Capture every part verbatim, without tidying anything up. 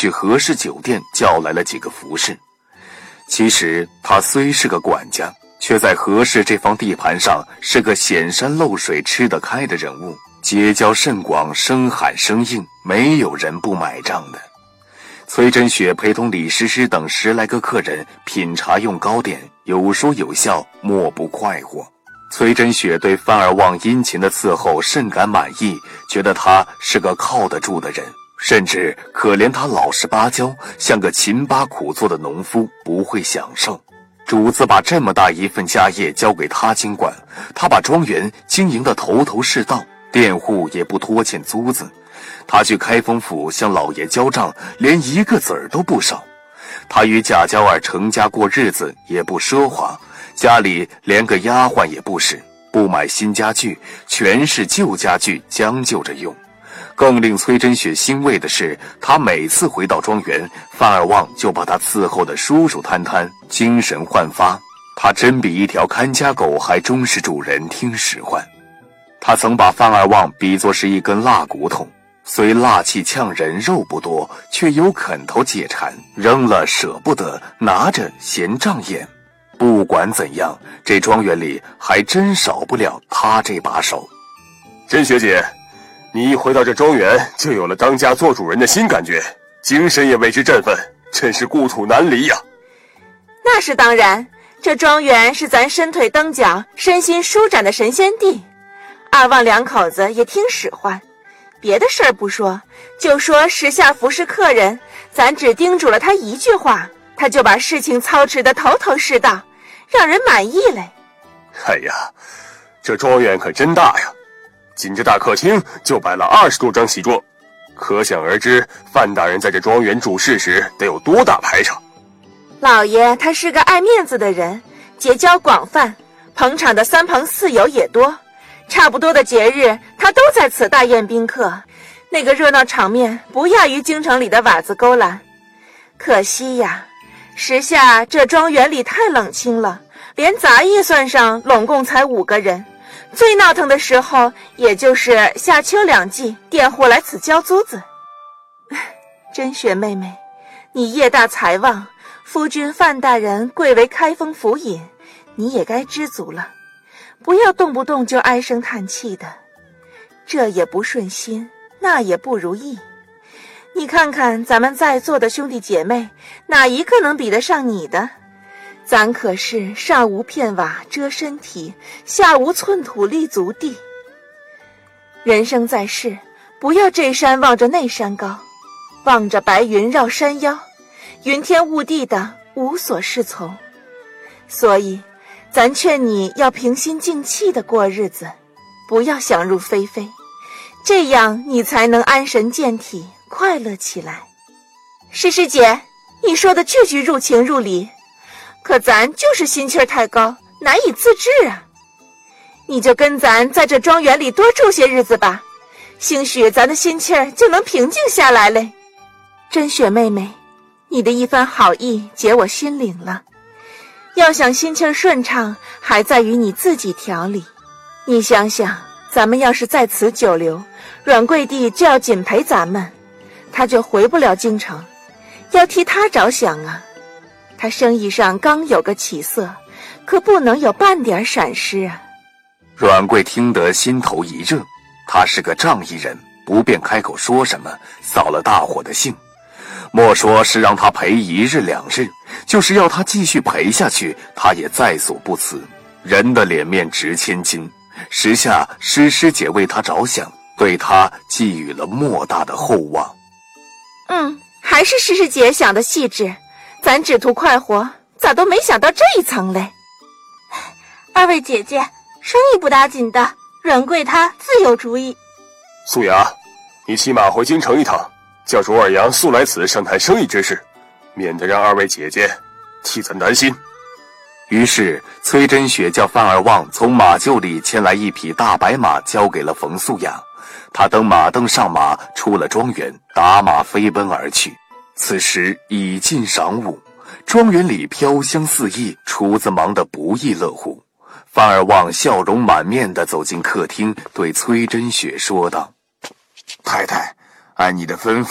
去和氏酒店叫来了几个服侍。其实他虽是个管家，却在和氏这方地盘上是个显山露水吃得开的人物，结交甚广，生喊生应，没有人不买账的。崔真雪陪同李师师等十来个客人品茶用糕点，有说有笑，莫不快活。崔真雪对范二旺殷勤的伺候甚感满意，觉得他是个靠得住的人，甚至可怜他老实巴交，像个勤巴苦做的农夫，不会享受。主子把这么大一份家业交给他经管，他把庄园经营得头头是道，佃户也不拖欠租子。他去开封府向老爷交账，连一个子儿都不少。他与贾娇儿成家过日子，也不奢华，家里连个丫鬟也不使，不买新家具，全是旧家具将就着用。更令崔真雪欣慰的是，他每次回到庄园，范二旺就把他伺候得舒舒坦坦，精神焕发。他真比一条看家狗还忠实主人听使唤。他曾把范二旺比作是一根蜡骨头，虽蜡气呛人，肉不多，却有啃头解馋，扔了舍不得，拿着嫌障眼。不管怎样，这庄园里还真少不了他这把手。 甄学姐，你一回到这庄园，就有了当家做主人的新感觉，精神也为之振奋，真是故土难离呀。 那是当然，这庄园是咱伸腿蹬脚、身心舒展的神仙地。二旺两口子也听使唤，别的事儿不说，就说时下服侍客人，咱只叮嘱了他一句话，他就把事情操持得头头是道，让人满意嘞。 哎呀，这庄园可真大呀，仅这大客厅就摆了二十多张席桌，可想而知范大人在这庄园主事时得有多大排场。 老爷他是个爱面子的人，结交广泛，捧场的三朋四友也多，差不多的节日他都在此大宴宾客，那个热闹场面不亚于京城里的瓦子勾栏。可惜呀，时下这庄园里太冷清了，连杂役算上拢共才五个人，最闹腾的时候也就是夏秋两季佃户来此交租子。真雪妹妹，你业大财旺，夫君范大人贵为开封府尹，你也该知足了，不要动不动就唉声叹气的，这也不顺心，那也不如意。你看看咱们在座的兄弟姐妹，哪一个能比得上你的？咱可是上无片瓦遮身体，下无寸土立足地。人生在世，不要这山望着那山高，望着白云绕山腰，云天雾地的无所适从。所以咱劝你要平心静气的过日子，不要想入非非，这样你才能安神健体，快乐起来。诗诗姐，你说的句句入情入理，可咱就是心气儿太高，难以自制啊。你就跟咱在这庄园里多住些日子吧，兴许咱的心气儿就能平静下来嘞。真雪妹妹，你的一番好意解我心领了，要想心气儿顺畅，还在于你自己调理。你想想，咱们要是在此久留，阮贵帝就要紧陪咱们，他就回不了京城，要替他着想啊。他生意上刚有个起色，可不能有半点闪失啊。 阮贵听得心头一热，他是个仗义人，不便开口说什么，扫了大伙的兴。莫说是让他陪一日两日，就是要他继续陪下去，他也在所不辞。人的脸面值千金，时下诗诗姐为他着想，对他寄予了莫大的厚望。 嗯，还是诗诗姐想的细致，咱只图快活，咋都没想到这一层嘞。 二位姐姐，生意不打紧的，阮贵他自有主意。 素雅，你骑马回京城一趟，叫卓尔阳速来此商谈生意之事，免得让二位姐姐替咱担心。 于是崔真雪叫范二旺从马厩里牵来一匹大白马，交给了冯素雅。他登马蹬上马，出了庄园，打马飞奔而去。此时已近晌午，庄园里飘香四溢，厨子忙得不亦乐乎。范二旺笑容满面地走进客厅，对崔真雪说道： 太太，按你的吩咐，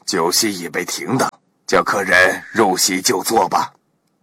酒席已被停当，叫客人入席就坐吧。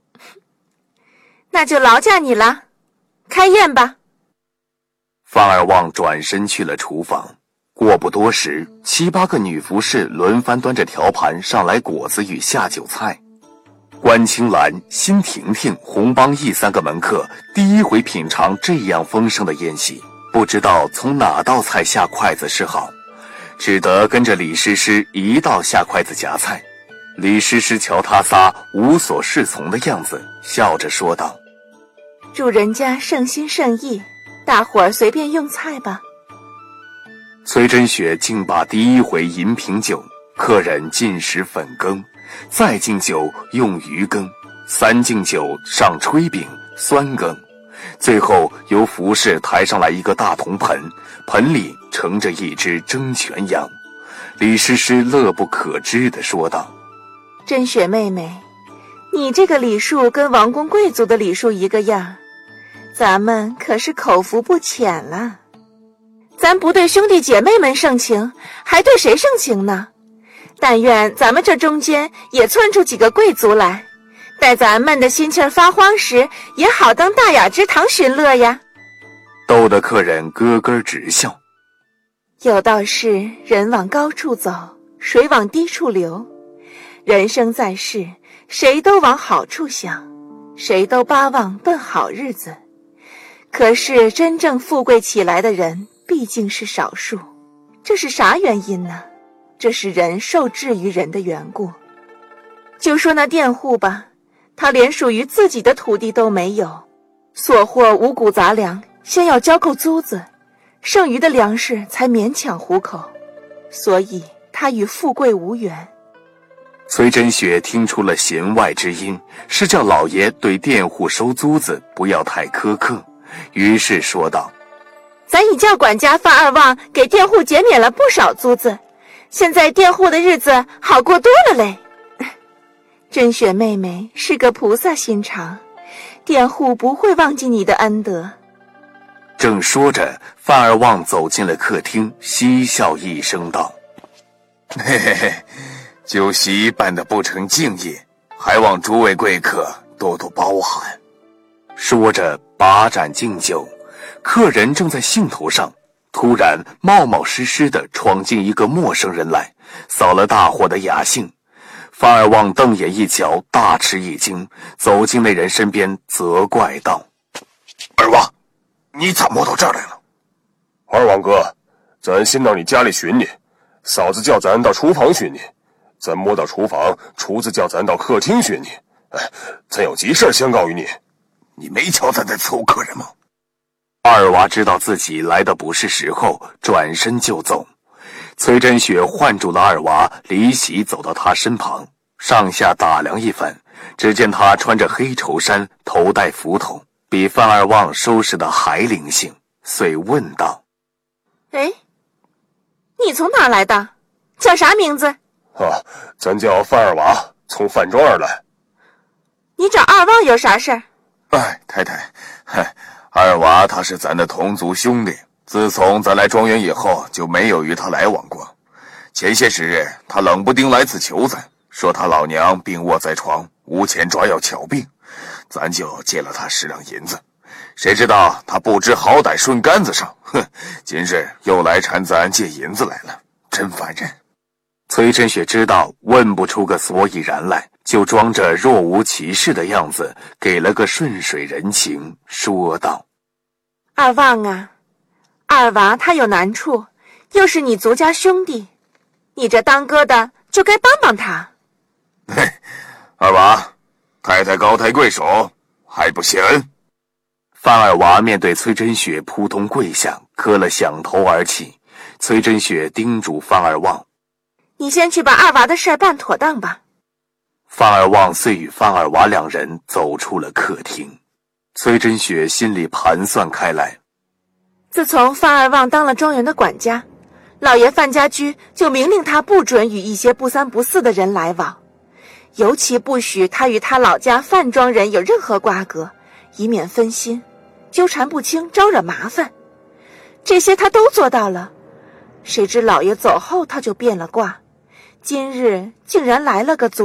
那就劳驾你了，开宴吧。 范二旺转身去了厨房。过不多时，七八个女服侍轮番端着条盘上来果子与下酒菜。关青兰、辛婷婷、洪邦义三个门客第一回品尝这样丰盛的宴席，不知道从哪道菜下筷子是好，只得跟着李师师一道下筷子夹菜。李师师瞧他仨无所适从的样子，笑着说道： 主人家圣心圣意，大伙儿随便用菜吧。 崔真雪竟把第一回银瓶酒，客人进食粉羹，再敬酒用鱼羹，三敬酒上炊饼、酸羹，最后由服侍抬上来一个大铜盆，盆里盛着一只蒸全羊。李师师乐不可支地说道： 真雪妹妹，你这个礼数跟王公贵族的礼数一个样，咱们可是口福不浅了。咱不对兄弟姐妹们盛情，还对谁盛情呢？但愿咱们这中间也窜出几个贵族来，待咱们的心气儿发慌时，也好当大雅之堂寻乐呀。 逗得客人咯咯直笑。 有道是人往高处走，水往低处流。人生在世，谁都往好处想，谁都巴望奔好日子。可是真正富贵起来的人毕竟是少数，这是啥原因呢？这是人受制于人的缘故。就说那佃户吧，他连属于自己的土地都没有，所获五谷杂粮先要交够租子，剩余的粮食才勉强糊口，所以他与富贵无缘。 崔真雪听出了弦外之音，是叫老爷对佃户收租子不要太苛刻，于是说道： 咱已叫管家范二旺给佃户减免了不少租子，现在佃户的日子好过多了嘞。真雪妹妹是个菩萨心肠，佃户不会忘记你的恩德。 正说着，范二旺走进了客厅，嬉笑一声道：嘿嘿嘿，酒席办得不成敬意，还望诸位贵客多多包涵。说着把盏敬酒，客人正在兴头上，突然冒冒失失地闯进一个陌生人来，扫了大伙的雅兴。范二旺瞪眼一瞧，大吃一惊，走进那人身边责怪道：二旺，你咋摸到这儿来了？ 二旺哥，咱先到你家里寻你，嫂子叫咱到厨房寻你，咱摸到厨房，厨子叫咱到客厅寻你。哎，咱有急事相告于你。 你没瞧咱在伺候客人吗？二娃知道自己来的不是时候，转身就走。崔真雪唤住了二娃，离席走到他身旁，上下打量一番，只见他穿着黑绸衫，头戴幞头，比范二旺收拾的还灵性，遂问道： 哎，你从哪来的？叫啥名字？ 啊，咱叫范二娃，从范庄而来。 你找二旺有啥事儿？ 哎，太太，嗨，二娃他是咱的同族兄弟，自从咱来庄园以后，就没有与他来往过。前些时日，他冷不丁来此求咱，说他老娘病卧在床，无钱抓药瞧病，咱就借了他十两银子。谁知道他不知好歹顺杆子上，哼，今日又来缠咱借银子来了，真烦人。崔真雪知道问不出个所以然来，就装着若无其事的样子，给了个顺水人情，说道： 二旺啊，二娃他有难处，又是你族家兄弟，你这当哥的就该帮帮他。 嘿，二娃，太太高抬贵手，还不谢恩。范二娃面对崔真雪扑通跪下，磕了响头而起。崔真雪叮嘱范二旺： 你先去把二娃的事办妥当吧。 范二旺遂与范二娃两人走出了客厅。崔真雪心里盘算开来， 自从范二旺当了庄园的管家，老爷范家驹就明令他不准与一些不三不四的人来往，尤其不许他与他老家范庄人有任何瓜葛，以免分心，纠缠不清，招惹麻烦。这些他都做到了。谁知老爷走后，他就变了卦， 今日竟然来了个足